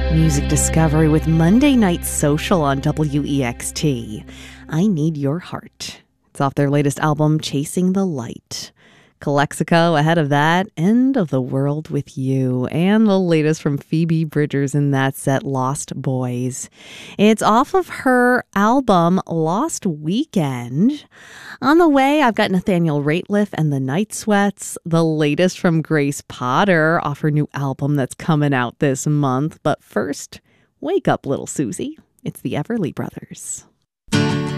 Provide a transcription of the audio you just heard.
Music discovery with Monday Night Social on WEXT. I Need Your Heart. It's off their latest album, Chasing the Light. Calexico ahead of that, End of the World with You, and the latest from Phoebe Bridgers in that set, Lost Boys. It's off of her album, Lost Weekend. On the way, I've got Nathaniel Rateliff and the Night Sweats, the latest from Grace Potter off her new album that's coming out this month. But first, wake up, little Susie. It's the Everly Brothers.